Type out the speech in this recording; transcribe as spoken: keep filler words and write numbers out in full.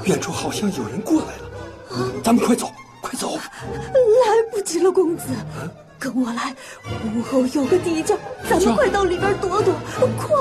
远处好像有人过来了，啊、咱们快走，快走！ 来不及了，公子，跟我来，屋后有个地窖，咱们快到里边躲躲，快！